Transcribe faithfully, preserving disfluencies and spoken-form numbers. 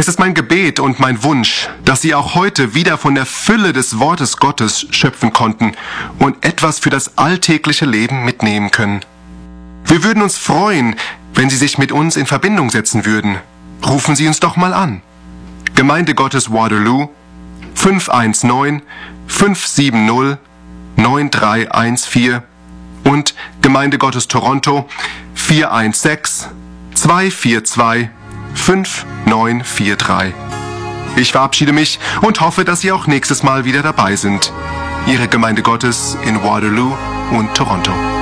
Es ist mein Gebet und mein Wunsch, dass Sie auch heute wieder von der Fülle des Wortes Gottes schöpfen konnten und etwas für das alltägliche Leben mitnehmen können. Wir würden uns freuen, wenn Sie sich mit uns in Verbindung setzen würden. Rufen Sie uns doch mal an. Gemeinde Gottes Waterloo fünf eins neun, fünf sieben null, neun drei eins vier und Gemeinde Gottes Toronto vier eins sechs, zwei vier zwei, fünf neun vier drei. Ich verabschiede mich und hoffe, dass Sie auch nächstes Mal wieder dabei sind. Ihre Gemeinde Gottes in Waterloo und Toronto.